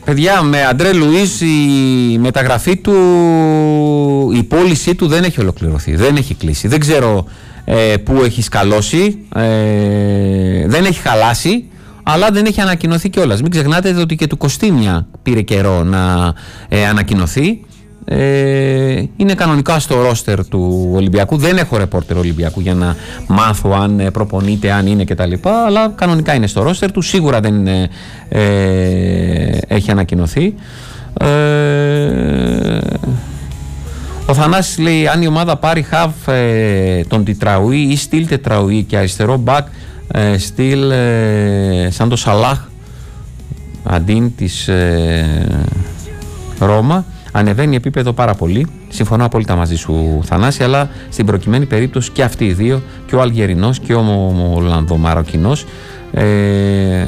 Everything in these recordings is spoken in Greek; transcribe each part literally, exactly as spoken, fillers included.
Παιδιά, με Αντρέ Λουίς η μεταγραφή του, η πώλησή του δεν έχει ολοκληρωθεί, δεν έχει κλείσει. Δεν ξέρω ε, πού έχει σκαλώσει, ε, δεν έχει χαλάσει, αλλά δεν έχει ανακοινωθεί κιόλας. Μην ξεχνάτε ότι και του Κωστίνια πήρε καιρό να ε, ανακοινωθεί. Ε, είναι κανονικά στο ρόστερ του Ολυμπιακού. Δεν έχω ρεπόρτερ Ολυμπιακού για να μάθω αν προπονείται, αν είναι κτλ. Αλλά κανονικά είναι στο ρόστερ του. Σίγουρα δεν είναι, ε, έχει ανακοινωθεί. Ε, ο Θανάσης λέει: αν η ομάδα πάρει χαβ ε, τον Τιτραουή ή στυλ Τετραουή και αριστερό μπακ ε, στυλ ε, σαν το Σαλάχ αντίν της ε, Ρώμα, ανεβαίνει επίπεδο πάρα πολύ. Συμφωνώ απόλυτα μαζί σου, Θανάση, αλλά στην προκειμένη περίπτωση και αυτοί οι δύο, και ο Αλγερινός και ο Ολλανδομαροκινός, ε,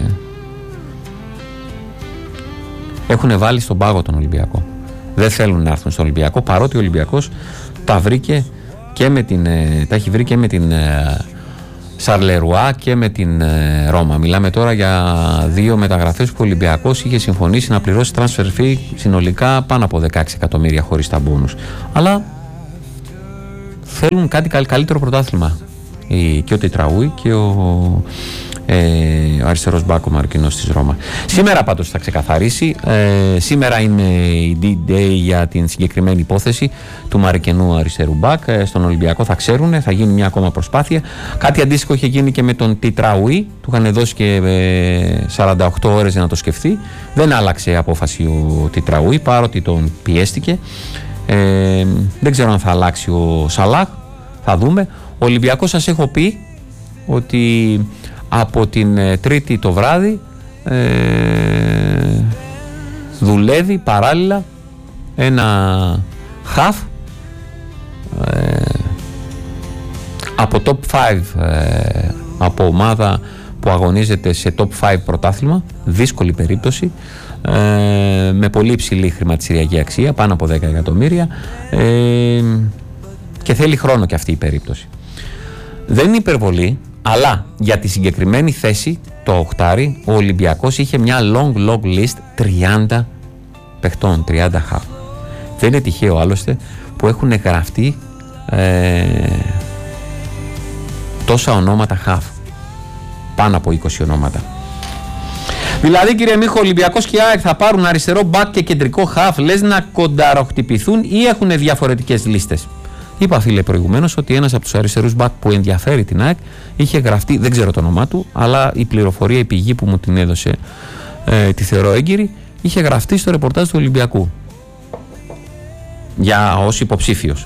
έχουν βάλει στον πάγο τον Ολυμπιακό. Δεν θέλουν να έρθουν στον Ολυμπιακό, παρότι ο Ολυμπιακός τα βρήκε και με την, τα έχει βρει και με την Σαρλερουά και με την ε, Ρώμα. Μιλάμε τώρα για δύο μεταγραφές που ο Ολυμπιακός είχε συμφωνήσει να πληρώσει transfer fee συνολικά πάνω από δεκαέξι εκατομμύρια χωρίς τα μπόνους. Αλλά θέλουν κάτι καλύτερο πρωτάθλημα. Η, και ο Τετραούι και ο, ε, ο αριστερός μπάκο Μαρκινός της Ρώμα. Σήμερα πάντως θα ξεκαθαρίσει. Ε, σήμερα είναι η D-Day για την συγκεκριμένη υπόθεση του Μαρικενού αριστερού μπακ. Ε, στον Ολυμπιακό θα ξέρουν, θα γίνει μια ακόμα προσπάθεια. Κάτι αντίστοιχο είχε γίνει και με τον Τιτραούι. Του είχαν δώσει και ε, σαράντα οκτώ ώρες για να το σκεφτεί. Δεν άλλαξε απόφαση ο Τιτραούι, παρότι τον πιέστηκε. Ε, δεν ξέρω αν θα αλλάξει ο Σαλάχ. Θα δούμε. Ο Ολυμπιακός, σας έχω πει ότι από την ε, Τρίτη το βράδυ ε, δουλεύει παράλληλα ένα χαφ ε, από top πέντε, ε, από ομάδα που αγωνίζεται σε top πέντε πρωτάθλημα, δύσκολη περίπτωση, ε, με πολύ υψηλή χρηματιστηριακή αξία, πάνω από δέκα εκατομμύρια, ε, και θέλει χρόνο και αυτή η περίπτωση. Δεν είναι υπερβολή, αλλά για τη συγκεκριμένη θέση, το οχτάρι, ο Ολυμπιακός είχε μια long long list τριάντα παιχτών, τριάντα χαφ. Δεν είναι τυχαίο άλλωστε που έχουν γραφτεί ε, τόσα ονόματα χαφ, πάνω από είκοσι ονόματα. Δηλαδή, κύριε Μίχο, Ολυμπιακός και ΑΕΚ θα πάρουν αριστερό μπακ και κεντρικό χαφ, λες να κονταροχτυπηθούν ή έχουν διαφορετικές λίστες? Είπα, φίλε, προηγουμένως ότι ένας από τους αριστερούς μπακ που ενδιαφέρει την ΑΕΚ είχε γραφτεί, δεν ξέρω το όνομά του, αλλά η πληροφορία, η πηγή που μου την έδωσε, ε, τη θεωρώ έγκυρη, είχε γραφτεί στο ρεπορτάζ του Ολυμπιακού για ως υποψήφιος.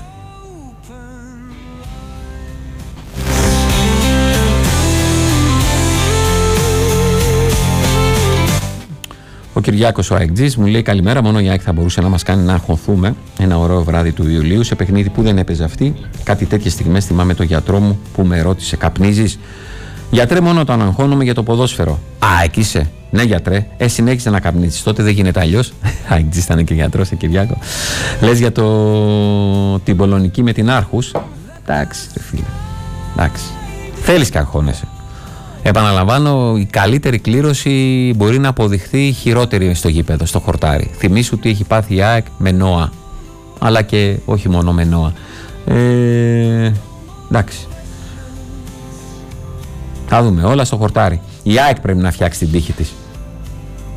Ο Κυριάκος ο αεκτζής μου λέει: καλημέρα, μόνο η ΑΕΚ θα μπορούσε να μας κάνει να αγχωθούμε ένα ωραίο βράδυ του Ιουλίου σε παιχνίδι που δεν έπαιζε αυτή. Κάτι τέτοιες στιγμές θυμάμαι τον γιατρό μου που με ρώτησε: καπνίζεις? Γιατρέ, μόνο όταν αγχώνομαι για το ποδόσφαιρο. ΑΕΚ είσαι? Ναι, γιατρέ. Ε, συνέχισε να καπνίζεις. Τότε δεν γίνεται αλλιώς. Αεκτζής ήταν και γιατρός, ε, Κυριάκο. Λες για το... την Πολωνική με την Άρχους. Εντάξει, ρε φίλε. Εντάξει. Θέλεις και αγχώνεσαι. Επαναλαμβάνω, η καλύτερη κλήρωση μπορεί να αποδειχθεί χειρότερη στο γήπεδο, στο χορτάρι. Θυμήσου τι έχει πάθει η ΑΕΚ με Νόα, αλλά και όχι μόνο με Νόα. Ε, εντάξει. Θα δούμε όλα στο χορτάρι. Η ΑΕΚ πρέπει να φτιάξει την τύχη της.